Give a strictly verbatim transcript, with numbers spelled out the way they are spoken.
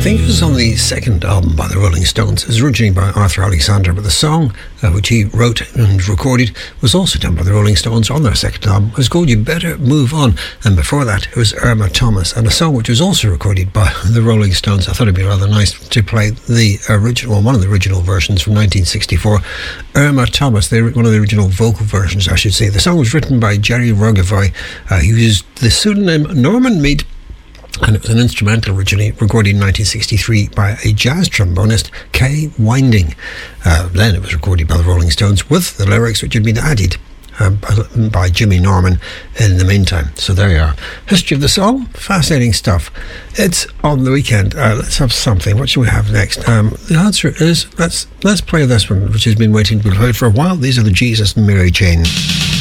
think it was on the second album by the Rolling Stones. It was originally by Arthur Alexander, but the song uh, which he wrote and recorded was also done by the Rolling Stones on their second album. It was called You Better Move On, and before that it was Irma Thomas, and a song which was also recorded by the Rolling Stones. I thought it'd be rather nice to play the original, well, one of the original versions from nineteen sixty-four. Irma Thomas, the, one of the original vocal versions, I should say. The song was written by Jerry Rogovoy. Uh, he used the pseudonym Norman Mead, and it was an instrumental originally recorded in nineteen sixty-three by a jazz trombonist, Kay Winding. Uh, then it was recorded by the Rolling Stones with the lyrics which had been added uh, by, by Jimmy Norman in the meantime. So there you are. History of the song, fascinating stuff. It's on the weekend. Uh, let's have something. What should we have next? Um, the answer is let's let's play this one, which has been waiting to be played for a while. These are the Jesus and Mary Chain.